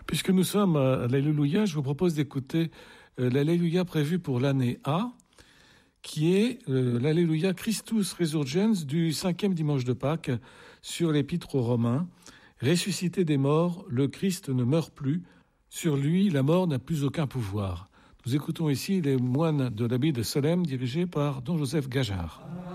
Puisque nous sommes à l'Alléluia, je vous propose d'écouter l'Alléluia prévu pour l'année A, qui est l'Alléluia Christus Resurgens du 5e dimanche de Pâques sur l'Épître aux Romains. Ressuscité des morts, le Christ ne meurt plus. Sur lui, la mort n'a plus aucun pouvoir. Nous écoutons ici les moines de l'abbaye de Solesmes dirigés par don Joseph Gajard.